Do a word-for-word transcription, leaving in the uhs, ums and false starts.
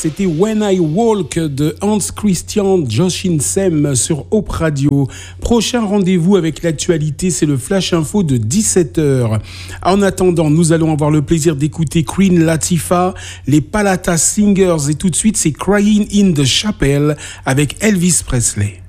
C'était When I Walk de Hans Christian Jochimsen sur Hope Radio. Prochain rendez-vous avec l'actualité, c'est le Flash Info de dix-sept heures. En attendant, nous allons avoir le plaisir d'écouter Queen Latifah, les Palata Singers et tout de suite, c'est Crying in the Chapel avec Elvis Presley.